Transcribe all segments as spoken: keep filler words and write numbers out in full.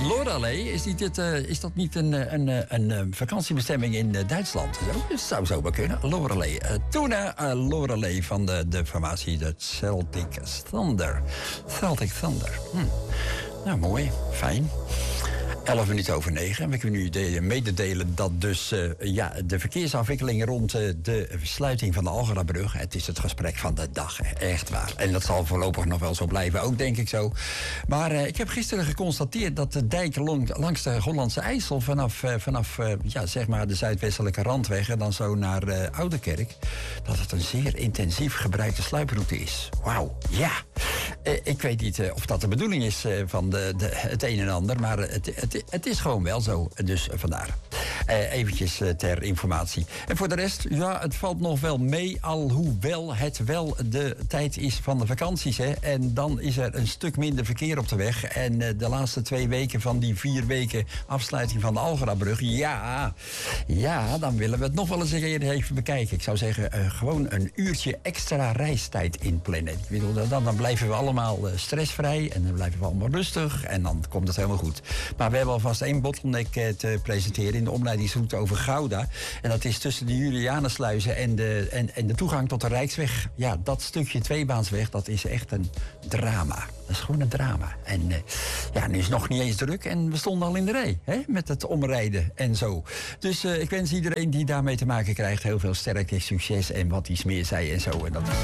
Loreley, is, niet dit, uh, is dat niet een, een, een, een vakantiebestemming in uh, Duitsland? Zo? Dat zou zo wel kunnen. Loreley. Uh, Tuna uh, Loreley van de, de formatie de Celtic Thunder. Celtic Thunder. Hm. Nou, mooi. Fijn. elf minuten over negen. We kunnen u de, mededelen dat dus uh, ja, de verkeersafwikkeling rond uh, de sluiting van de Algerabrug, het is het gesprek van de dag, echt waar. En dat zal voorlopig nog wel zo blijven, ook denk ik zo. Maar uh, ik heb gisteren geconstateerd dat de dijk long, langs de Hollandse IJssel vanaf, uh, vanaf uh, ja, zeg maar de zuidwestelijke randweg en dan zo naar uh, Ouderkerk, dat het een zeer intensief gebruikte sluiproute is. Wauw, ja. Uh, ik weet niet uh, of dat de bedoeling is uh, van de, de, het een en ander, maar het, het, het is gewoon wel zo, dus uh, vandaar. Uh, eventjes uh, ter informatie. En voor de rest, ja, het valt nog wel mee, alhoewel het wel de tijd is van de vakanties. Hè, en dan is er een stuk minder verkeer op de weg. En uh, de laatste twee weken van die vier weken afsluiting van de Algerabrug, ja, ja, dan willen we het nog wel eens een keer even bekijken. Ik zou zeggen, uh, gewoon een uurtje extra reistijd inplannen. Ik bedoel, dan, dan blijven we allemaal uh, stressvrij en dan blijven we allemaal rustig en dan komt het helemaal goed. Maar we hebben alvast één bottleneck uh, te presenteren in de omleidingsroute over Gouda. En dat is tussen de Julianensluizen en de, en, en de toegang tot de Rijksweg. Ja, dat stukje tweebaansweg, dat is echt een drama. Dat is gewoon een drama. En uh, ja, nu is het nog niet eens druk en we stonden al in de rij, hè, met het omrijden en zo. Dus uh, ik wens iedereen die daarmee te maken krijgt heel veel sterkte, succes en wat iets meer zei en zo. En dat is...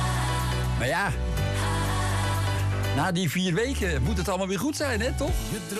Maar ja, na die vier weken moet het allemaal weer goed zijn, hè, toch?